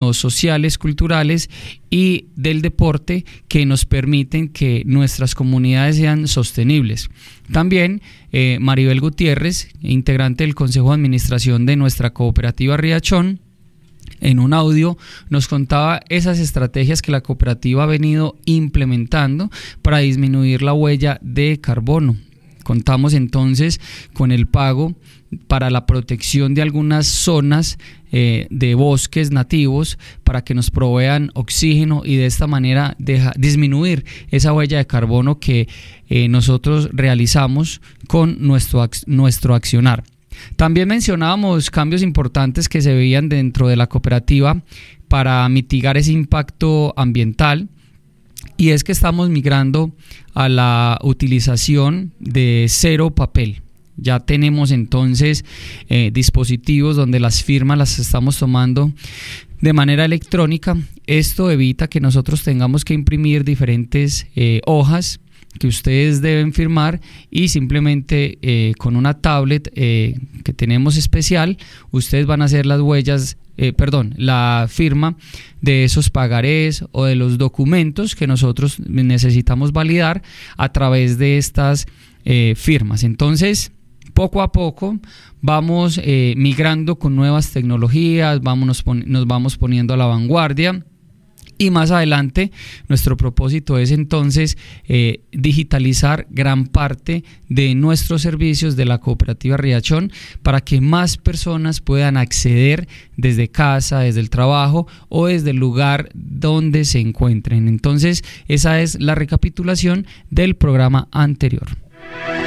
económicos, sociales, culturales y del deporte que nos permiten que nuestras comunidades sean sostenibles. También Maribel Gutiérrez, integrante del Consejo de Administración de nuestra cooperativa Riachón, en un audio nos contaba esas estrategias que la cooperativa ha venido implementando para disminuir la huella de carbono. Contamos entonces con el pago para la protección de algunas zonas de bosques nativos para que nos provean oxígeno y de esta manera disminuir esa huella de carbono que nosotros realizamos con nuestro accionar. También mencionábamos cambios importantes que se veían dentro de la cooperativa para mitigar ese impacto ambiental, y es que estamos migrando a la utilización de cero papel. Ya tenemos entonces dispositivos donde las firmas las estamos tomando de manera electrónica. Esto evita que nosotros tengamos que imprimir diferentes hojas que ustedes deben firmar, y simplemente con una tablet que tenemos especial, ustedes van a hacer las huellas, la firma de esos pagarés o de los documentos que nosotros necesitamos validar a través de estas firmas. Entonces, poco a poco vamos migrando con nuevas tecnologías, nos vamos poniendo a la vanguardia. Y más adelante nuestro propósito es entonces digitalizar gran parte de nuestros servicios de la cooperativa Riachón para que más personas puedan acceder desde casa, desde el trabajo o desde el lugar donde se encuentren. Entonces esa es la recapitulación del programa anterior.